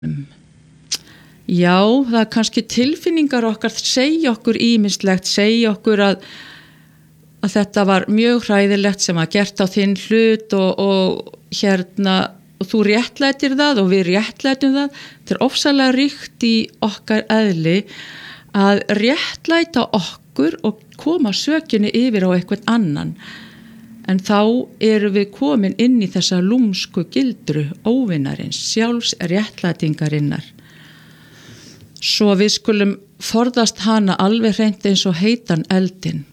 Já, það kannski tilfinningar okkar segja okkur ýmislegt, segja okkur að þetta var mjög hræðilegt sem var gert á þinn hlut og þú réttlætir það og við réttlætum það. Þetta er ofsalega ríkt í okkar eðli að réttlæta okkur og koma sökinni yfir á einhvern annan. En þá erum við komin inn í þessa lúmsku gildru óvinarins, sjálfs réttlætingarinnar. Svo við skulum forðast hana alveg hreint eins og heitan eldinn.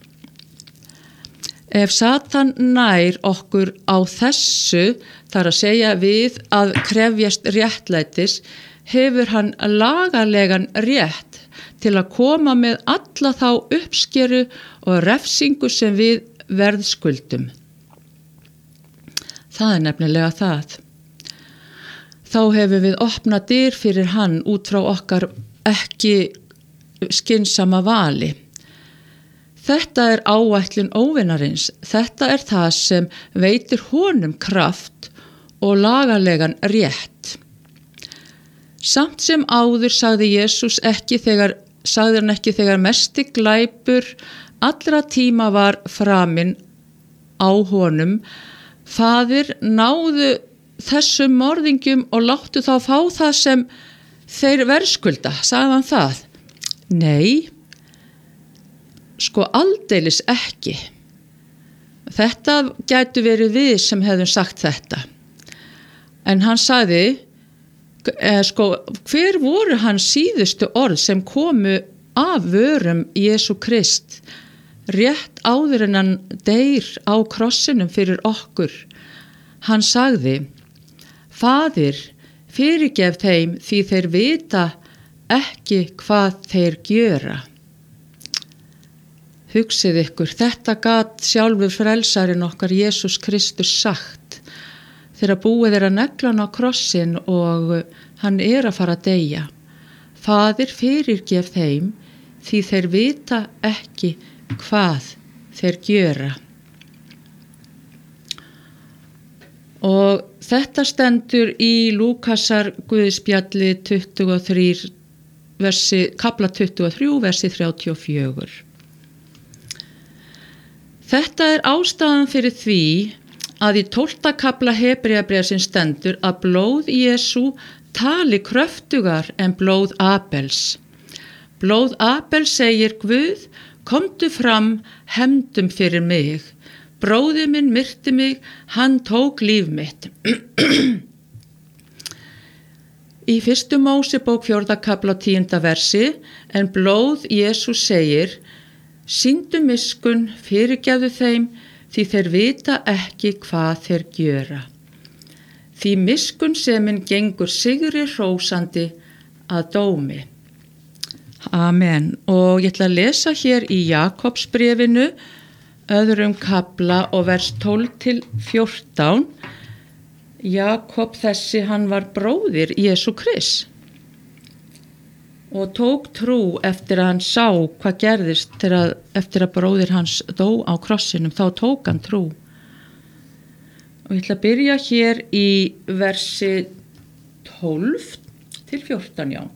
Ef Satan nær okkur á þessu, þar að segja við að krefjast réttlætis, hefur hann lagalegan rétt til að koma með alla þá uppskeru og refsingu sem við verðskuldum. Það er nefnilega það. Þá hefur við opnað dyr fyrir hann út frá okkar ekki skynsama vali. Þetta er áætlun óvinarins. Þetta er það sem veitir honum kraft og lagalegan rétt. Samt sem áður sagði Jesús sagði hann ekki þegar mesti glæpur allra tíma var framinn á honum: Faðir, náðu þessum morðingjum og láttu þá fá það sem þeir verðskulda, sagði hann það? Nei, sko aldeilis ekki. Þetta gætu verið við sem hefðum sagt þetta. En hann sagði, hver voru hans síðustu orð sem komu af vörum Jesú Krist, rétt áður en hann deyr á krossinum fyrir okkur? Hann sagði, Faðir, fyrirgef þeim því þeir vita ekki hvað þeir gjöra. Hugsið ykkur, þetta gat sjálfur frelsarinn okkar Jesús Kristus sagt þegar búið að negla hann á krossin og hann að fara að deyja. Faðir, fyrirgef þeim því þeir vita ekki hvað þeir gjöra. Og þetta stendur í Lúkasar Guðspjalli 23, kapla 23, versi 34. Þetta er ástæðan fyrir því að í 12. kapla Hebreabréfsins stendur að blóð Jesú tali kröftugar en blóð Abels. Blóð Abels segir: Guð, komdu fram, hefndum fyrir mig. Bróðir minn myrti mig, hann tók líf mitt. Í 1. Mósebók 4. kapla 10. versi, en blóð Jesús segir: Sýndu miskunn, fyrirgefðu þeim, því þeir vita ekki hvað þeir gjöra. Því miskunnsemin gengur sigri hrósandi að dómi. Amen. Og ég ætla að lesa hér í Jakobsbréfinu, 2. kapla og vers 12-14. Jakob þessi, hann var bróðir Jesú Krist og tók trú eftir að hann sá hvað gerðist eftir að bróðir hans dó á krossinum. Þá tók hann trú. Og ég ætla að byrja hér í versi 12-14, já.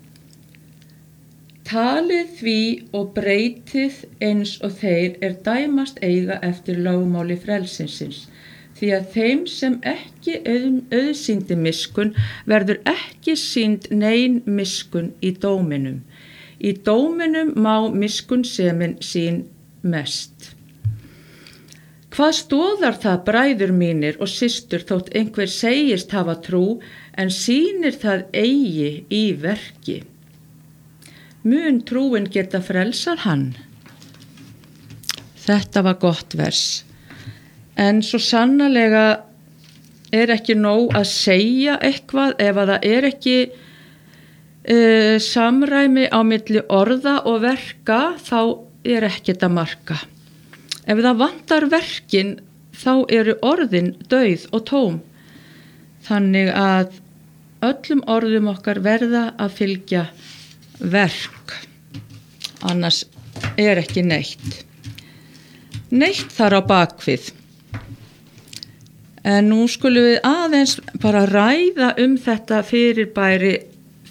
Talið því og breytið eins og þeir dæmast eiga eftir lögmáli frelsinsins, því að þeim sem ekki auðsýndi miskunn verður ekki sýnd nein miskunn í dóminum. Í dóminum má miskunnsemin sín mest. Hvað stoðar það, bræður mínir og systur, þótt einhver segist hafa trú en sýnir það eigi í verki? Mun trúin geta frelsað hann? Þetta var gott vers. En svo sannarlega ekki nóg að segja eitthvað ef að það ekki samræmi á milli orða og verka, þá ekkert að marka. Ef það vantar verkin, þá eru orðin dauð og tóm. Þannig að öllum orðum okkar verða að fylgja verk, annars ekki neitt. Neitt þar á bakvið. En nú skulum við aðeins bara ræða þetta fyrirbæri